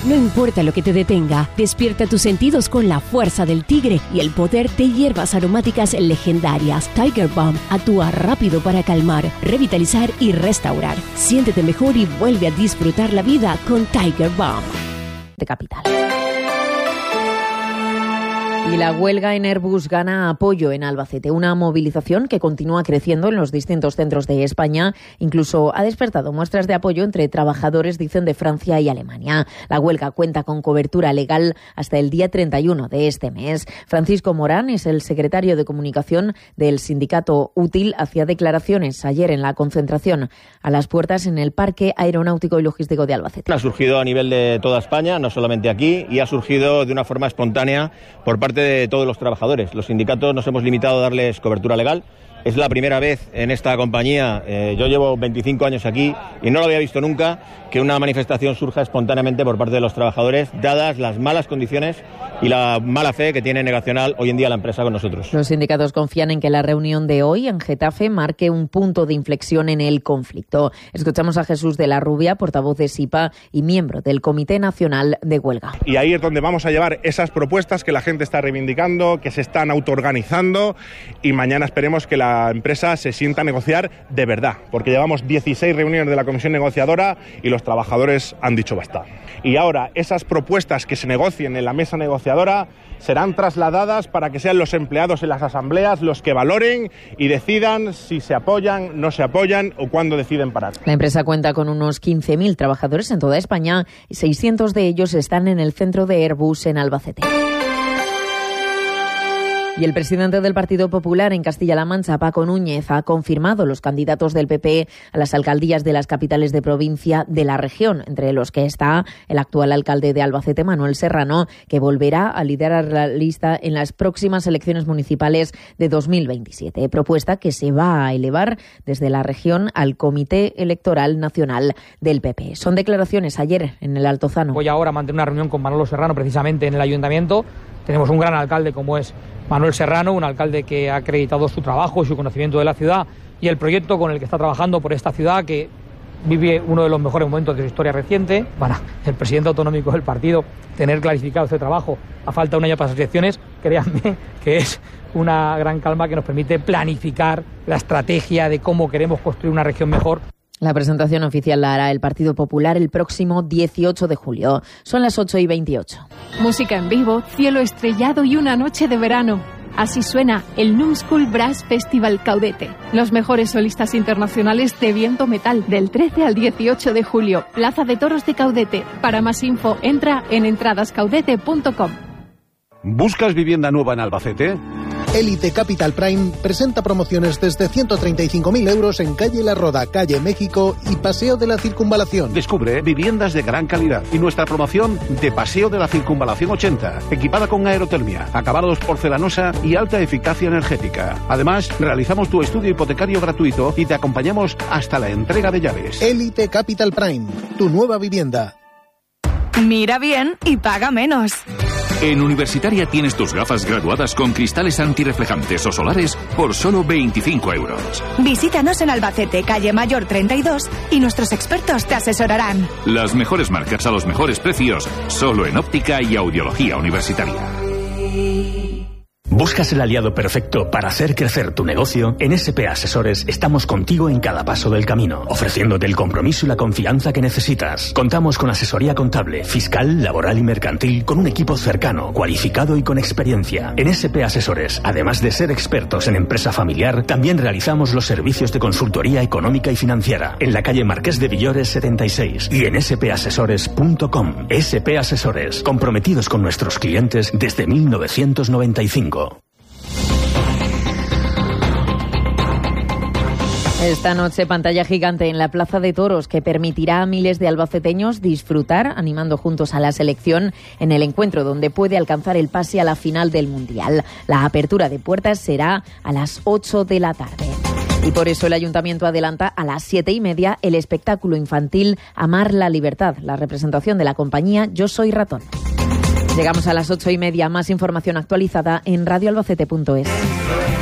No importa lo que te detenga, despierta tus sentidos con la fuerza del tigre y el poder de hierbas aromáticas legendarias. Tiger Balm actúa rápido para calmar, revitalizar y restaurar. Siéntete mejor y vuelve a disfrutar la vida con Tiger Balm. De Capital. Y la huelga en Airbus gana apoyo en Albacete, una movilización que continúa creciendo en los distintos centros de España. Incluso ha despertado muestras de apoyo entre trabajadores, dicen, de Francia y Alemania. La huelga cuenta con cobertura legal hasta el día 31 de este mes. Francisco Morán es el secretario de comunicación del sindicato Útil. Hacía declaraciones ayer en la concentración a las puertas en el Parque Aeronáutico y Logístico de Albacete. Ha surgido a nivel de toda España, no solamente aquí, y ha surgido de una forma espontánea por parte de todos los trabajadores. Los sindicatos nos hemos limitado a darles cobertura legal. Es la primera vez en esta compañía, yo llevo 25 años aquí y no lo había visto nunca, que una manifestación surja espontáneamente por parte de los trabajadores, dadas las malas condiciones y la mala fe que tiene Negacional hoy en día la empresa con nosotros. Los sindicatos confían en que la reunión de hoy en Getafe marque un punto de inflexión en el conflicto. Escuchamos a Jesús de la Rubia, portavoz de SIPA y miembro del Comité Nacional de Huelga. Y ahí es donde vamos a llevar esas propuestas que la gente está reivindicando, que se están autoorganizando, y mañana esperemos que la empresa se sienta a negociar de verdad, porque llevamos 16 reuniones de la comisión negociadora y los trabajadores han dicho basta. Y ahora esas propuestas que se negocien en la mesa negociadora serán trasladadas para que sean los empleados en las asambleas los que valoren y decidan si se apoyan, no se apoyan o cuándo deciden parar. La empresa cuenta con unos 15.000 trabajadores en toda España y 600 de ellos están en el centro de Airbus en Albacete. Y el presidente del Partido Popular en Castilla-La Mancha, Paco Núñez, ha confirmado los candidatos del PP a las alcaldías de las capitales de provincia de la región, entre los que está el actual alcalde de Albacete, Manuel Serrano, que volverá a liderar la lista en las próximas elecciones municipales de 2027, propuesta que se va a elevar desde la región al Comité Electoral Nacional del PP. Son declaraciones ayer en el Altozano. Voy ahora a mantener una reunión con Manolo Serrano precisamente en el ayuntamiento. Tenemos un gran alcalde como es Manuel Serrano, un alcalde que ha acreditado su trabajo y su conocimiento de la ciudad y el proyecto con el que está trabajando por esta ciudad, que vive uno de los mejores momentos de su historia reciente. Para el presidente autonómico del partido tener clarificado este trabajo a falta de un año para las elecciones, créanme que es una gran calma que nos permite planificar la estrategia de cómo queremos construir una región mejor. La presentación oficial la hará el Partido Popular el próximo 18 de julio. Son las 8:28. Música en vivo, cielo estrellado y una noche de verano. Así suena el Numskull Brass Festival Caudete. Los mejores solistas internacionales de viento metal del 13 al 18 de julio. Plaza de Toros de Caudete. Para más info, entra en entradascaudete.com. ¿Buscas vivienda nueva en Albacete? Elite Capital Prime presenta promociones desde 135.000 euros en Calle La Roda, Calle México y Paseo de la Circunvalación. Descubre viviendas de gran calidad y nuestra promoción de Paseo de la Circunvalación 80, equipada con aerotermia, acabados porcelanosa y alta eficacia energética. Además, realizamos tu estudio hipotecario gratuito y te acompañamos hasta la entrega de llaves. Elite Capital Prime, tu nueva vivienda. Mira bien y paga menos. En Universitaria tienes tus gafas graduadas con cristales antirreflejantes o solares por solo 25 euros. Visítanos en Albacete, calle Mayor 32, y nuestros expertos te asesorarán. Las mejores marcas a los mejores precios, solo en óptica y audiología universitaria. ¿Buscas el aliado perfecto para hacer crecer tu negocio? En SP Asesores estamos contigo en cada paso del camino, ofreciéndote el compromiso y la confianza que necesitas. Contamos con asesoría contable, fiscal, laboral y mercantil, con un equipo cercano, cualificado y con experiencia. En SP Asesores, además de ser expertos en empresa familiar, también realizamos los servicios de consultoría económica y financiera en la calle Marqués de Villores 76 y en spasesores.com. SP Asesores, comprometidos con nuestros clientes desde 1995. Esta noche pantalla gigante en la Plaza de Toros que permitirá a miles de albaceteños disfrutar animando juntos a la selección en el encuentro donde puede alcanzar el pase a la final del Mundial. La apertura de puertas será a las 8 de la tarde. Y por eso el Ayuntamiento adelanta a las 7:30 el espectáculo infantil Amar la Libertad, la representación de la compañía Yo Soy Ratón. Llegamos a las 8:30. Más información actualizada en radioalbacete.es.